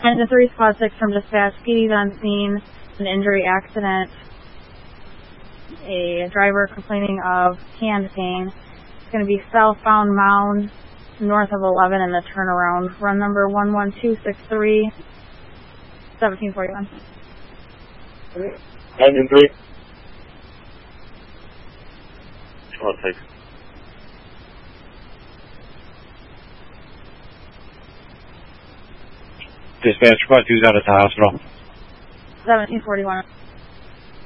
Engine 3, Squad 6 from dispatch. PD's on scene, an injury accident. A driver complaining of hand pain. It's going to be southbound Mound, north of 11 in the turnaround. Run number 11263, 1741. Engine 3. Squad 6. Dispatch, Squad 2's out at the hospital. 1741.